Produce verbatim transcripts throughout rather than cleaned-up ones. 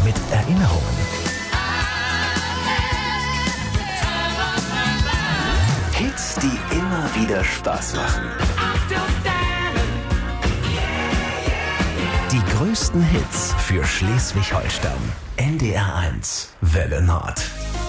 mit Erinnerungen. Hits, die immer wieder Spaß machen. Die größten Hits für Schleswig-Holstein. N D R eins, Welle Nord.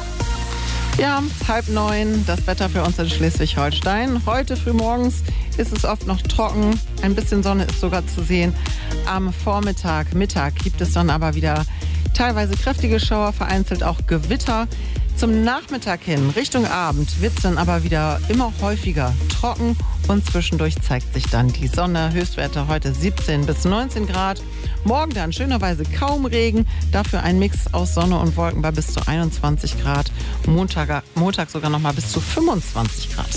Wir haben es halb neun, das Wetter für uns in Schleswig-Holstein. Heute frühmorgens ist es oft noch trocken, ein bisschen Sonne ist sogar zu sehen. Am Vormittag, Mittag gibt es dann aber wieder teilweise kräftige Schauer, vereinzelt auch Gewitter. Zum Nachmittag hin, Richtung Abend, wird es dann aber wieder immer häufiger trocken und zwischendurch zeigt sich dann die Sonne. Höchstwerte heute siebzehn bis neunzehn Grad. Morgen dann schönerweise kaum Regen, dafür ein Mix aus Sonne und Wolken bei bis zu einundzwanzig Grad. Montag, Montag sogar noch mal bis zu fünfundzwanzig Grad.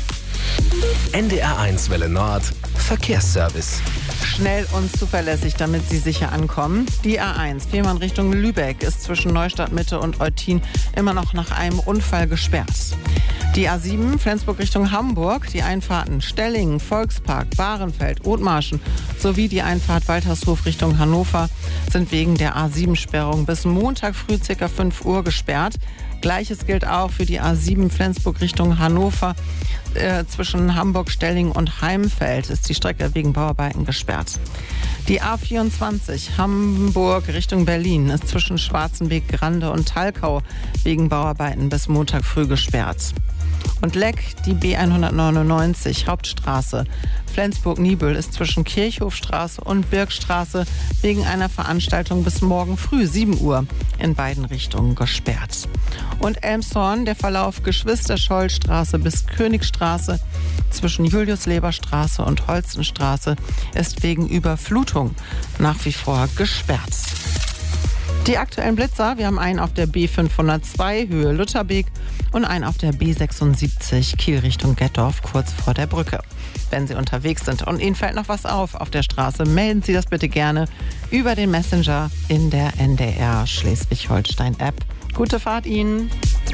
N D R eins Welle Nord, Verkehrsservice. Schnell und zuverlässig, damit Sie sicher ankommen. Die A eins, Fehmarn Richtung Lübeck, ist zwischen Neustadt Mitte und Eutin immer noch nach einem Unfall gesperrt. Die A sieben, Flensburg Richtung Hamburg, die Einfahrten Stellingen, Volkspark, Bahrenfeld, Othmarschen sowie die Einfahrt Waltershof Richtung Hannover sind wegen der A sieben Sperrung bis Montag früh ca. fünf Uhr gesperrt. Gleiches gilt auch für die A sieben Flensburg Richtung Hannover. Äh, zwischen Hamburg, Stellingen und Heimfeld ist die Strecke wegen Bauarbeiten gesperrt. Die A vierundzwanzig Hamburg Richtung Berlin ist zwischen Schwarzenbeek, Grande und Talkau wegen Bauarbeiten bis Montag früh gesperrt. Und Leck, die B hundertneunundneunzig Hauptstraße Flensburg-Niebüll ist zwischen Kirchhofstraße und Birkstraße wegen einer Veranstaltung bis morgen früh sieben Uhr in beiden Richtungen gesperrt. Und Elmshorn, der Verlauf Geschwister-Scholl-Straße bis Königstraße zwischen Julius-Leber-Straße und Holzenstraße ist wegen Überflutung nach wie vor gesperrt. Die aktuellen Blitzer, wir haben einen auf der B fünfhundertzwei Höhe Lutherbeek und einen auf der B sechsundsiebzig Kiel Richtung Gettorf kurz vor der Brücke. Wenn Sie unterwegs sind und Ihnen fällt noch was auf auf der Straße, melden Sie das bitte gerne über den Messenger in der N D R Schleswig-Holstein App. Gute Fahrt Ihnen!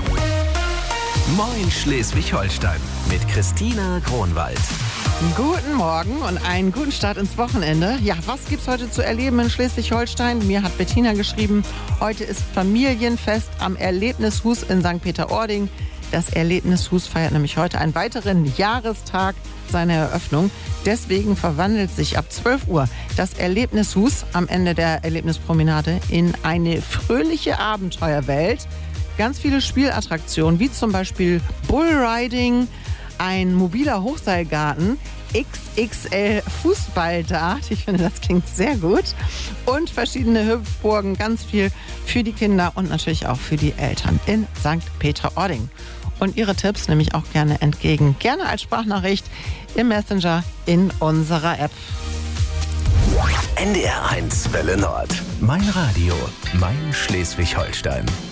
Moin Schleswig-Holstein mit Christina Kronwald. Guten Morgen und einen guten Start ins Wochenende. Ja, was gibt's heute zu erleben in Schleswig-Holstein? Mir hat Bettina geschrieben, heute ist Familienfest am Erlebnishus in Sankt Peter-Ording. Das Erlebnishus feiert nämlich heute einen weiteren Jahrestag seiner Eröffnung. Deswegen verwandelt sich ab zwölf Uhr das Erlebnishus am Ende der Erlebnispromenade in eine fröhliche Abenteuerwelt. Ganz viele Spielattraktionen, wie zum Beispiel Bullriding, ein mobiler Hochseilgarten, X X L Fußballdart, ich finde, das klingt sehr gut, und verschiedene Hüpfburgen, ganz viel für die Kinder und natürlich auch für die Eltern in Sankt Peter-Ording. Und Ihre Tipps nehme ich auch gerne entgegen, gerne als Sprachnachricht im Messenger in unserer App. N D R eins Welle Nord, mein Radio, mein Schleswig-Holstein.